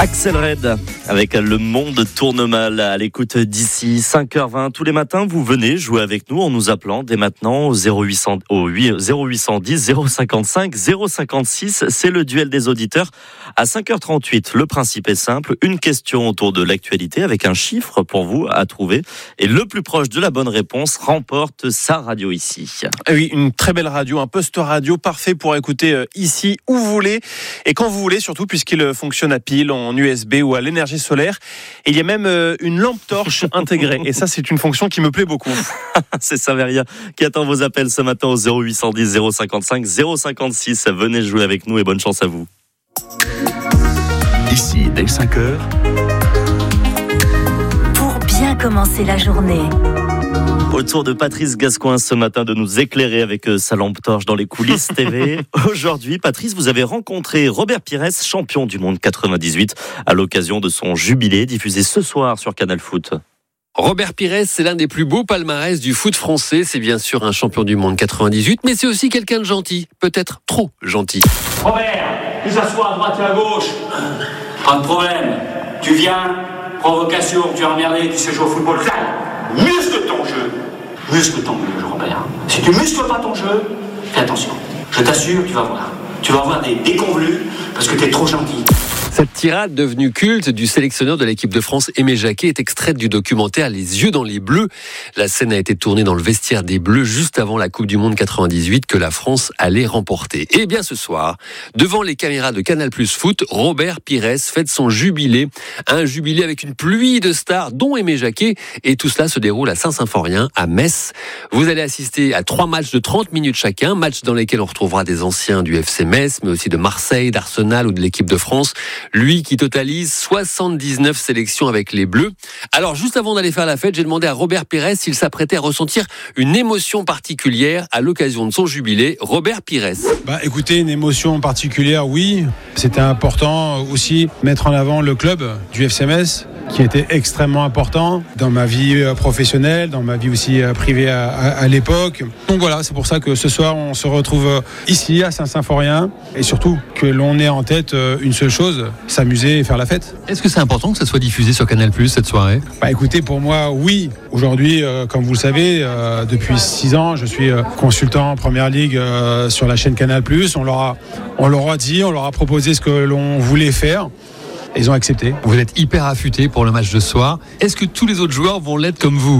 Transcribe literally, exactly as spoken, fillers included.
Axel Red avec Le Monde tourne mal à l'écoute d'ici cinq heures vingt tous les matins. Vous venez jouer avec nous en nous appelant dès maintenant au zéro huit cents, au zéro huit cent dix zéro cinquante-cinq zéro cinquante-six. C'est le duel des auditeurs à cinq heures trente-huit. Le principe est simple, une question autour de l'actualité avec un chiffre pour vous à trouver. Et le plus proche de la bonne réponse remporte sa radio ici. Oui, une très belle radio, un poste radio parfait pour écouter ici où vous voulez et quand vous voulez, surtout puisqu'il fonctionne à pile, en U S B ou à l'énergie solaire. Et il y a même une lampe torche intégrée. Et ça, c'est une fonction qui me plaît beaucoup. C'est Saveria qui attend vos appels ce matin au zéro huit cent dix zéro cinquante-cinq zéro cinquante-six. Venez jouer avec nous et bonne chance à vous. Ici, dès cinq heures. Pour bien commencer la journée. Autour de Patrice Gascoin ce matin de nous éclairer avec sa lampe torche dans les coulisses T V. Aujourd'hui, Patrice, vous avez rencontré Robert Pires, champion du monde quatre-vingt-dix-huit, à l'occasion de son jubilé diffusé ce soir sur Canal Foot. Robert Pires, c'est l'un des plus beaux palmarès du foot français. C'est bien sûr un champion du monde quatre-vingt-dix-huit, mais c'est aussi quelqu'un de gentil, peut-être trop gentil. Robert, tu s'assois à droite et à gauche. Pas de problème. Tu viens, provocation, tu es emmerdé, tu sais jouer au football. Là, muscle ton jeu. Muscle ton jeu, Robert. Si tu muscles pas ton jeu, fais attention. Je t'assure, tu vas voir. Tu vas avoir des déconvenus parce que tu es trop gentil. Cette tirade devenue culte du sélectionneur de l'équipe de France, Aimé Jacquet, est extraite du documentaire Les yeux dans les bleus. La scène a été tournée dans le vestiaire des Bleus juste avant la Coupe du Monde quatre-vingt-dix-huit que la France allait remporter. Et bien ce soir, devant les caméras de Canal Plus Foot, Robert Pires fête son jubilé. Un jubilé avec une pluie de stars, dont Aimé Jacquet. Et tout cela se déroule à Saint-Symphorien, à Metz. Vous allez assister à trois matchs de trente minutes chacun, matchs dans lesquels on retrouvera des anciens du F C Metz, mais aussi de Marseille, d'Arsenal ou de l'équipe de France. Lui qui totalise soixante-dix-neuf sélections avec les Bleus. Alors, juste avant d'aller faire la fête, j'ai demandé à Robert Pires s'il s'apprêtait à ressentir une émotion particulière à l'occasion de son jubilé. Robert Pires. Bah, écoutez, une émotion particulière, oui. C'était important aussi mettre en avant le club du F C Metz, qui était extrêmement important dans ma vie professionnelle, dans ma vie aussi privée à, à, à l'époque. Donc voilà, c'est pour ça que ce soir, on se retrouve ici, à Saint-Symphorien, et surtout que l'on ait en tête une seule chose, s'amuser et faire la fête. Est-ce que c'est important que ça soit diffusé sur Canal Plus cette soirée ? Bah écoutez, pour moi, oui. Aujourd'hui, euh, comme vous le savez, euh, depuis six ans, je suis euh, consultant en Première Ligue euh, sur la chaîne Canal Plus. On leur a, on leur a dit, on leur a proposé ce que l'on voulait faire. Ils ont accepté. Vous êtes hyper affûté pour le match de ce soir. Est-ce que tous les autres joueurs vont l'être comme vous ?